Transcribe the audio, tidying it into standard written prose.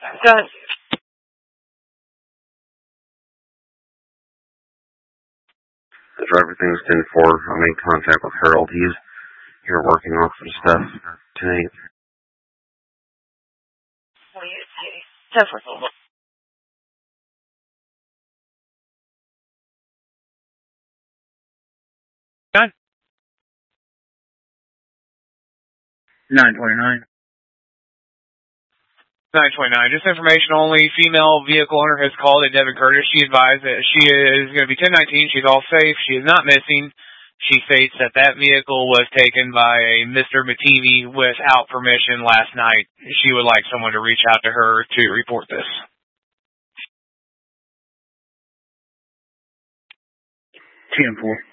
Go ahead. The driver thing was 10-4. I made contact with Harold. He's here working on some stuff tonight. Definitely. 929. 929. Just information only. Female vehicle owner has called at Devin Curtis. She advised that she is going to be 1019. She's all safe. She is not missing. She states that that vehicle was taken by a Mr. Matini without permission last night. She would like someone to reach out to her to report this. 10-4.